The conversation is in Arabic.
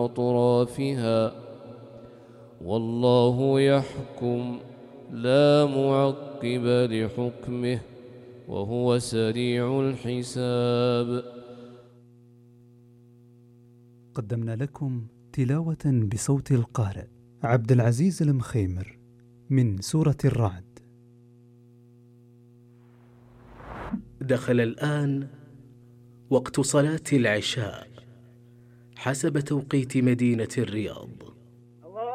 أطرافها، والله يحكم لا معقب لحكمه وهو سريع الحساب. قدمنا لكم تلاوة بصوت القارئ عبد العزيز المخيمر من سورة الرعد. دخل الآن وقت صلاة العشاء حسب توقيت مدينة الرياض.